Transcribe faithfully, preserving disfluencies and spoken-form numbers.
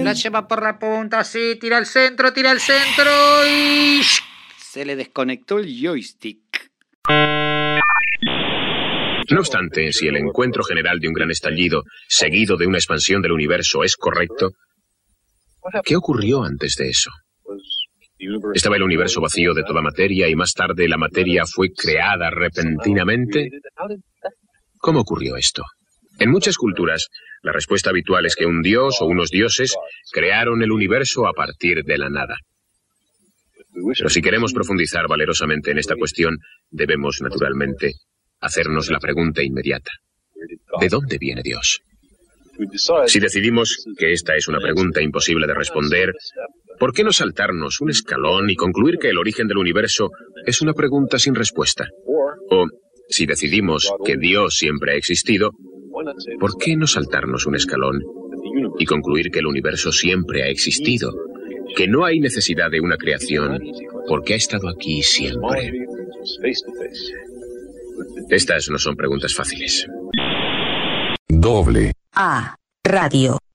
La lleva por la punta, sí, tira al centro, tira al centro y... se le desconectó el joystick. No obstante, si el encuentro general de un gran estallido, seguido de una expansión del universo, es correcto, ¿qué ocurrió antes de eso? ¿Estaba el universo vacío de toda materia y más tarde la materia fue creada repentinamente? ¿Cómo ocurrió esto? En muchas culturas, la respuesta habitual es que un dios o unos dioses crearon el universo a partir de la nada. Pero si queremos profundizar valerosamente en esta cuestión, debemos, naturalmente, hacernos la pregunta inmediata. ¿De dónde viene Dios? Si decidimos que esta es una pregunta imposible de responder, ¿por qué no saltarnos un escalón y concluir que el origen del universo es una pregunta sin respuesta? O, si decidimos que Dios siempre ha existido, ¿por qué no saltarnos un escalón y concluir que el universo siempre ha existido? Que no hay necesidad de una creación porque ha estado aquí siempre. Estas no son preguntas fáciles. Doble A. Radio.